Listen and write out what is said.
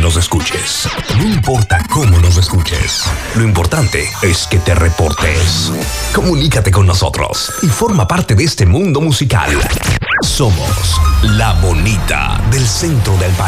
nos escuches. No importa cómo nos escuches. Lo importante es que te reportes. Comunícate con nosotros y forma parte de este mundo musical. Somos La Bonita del centro del país.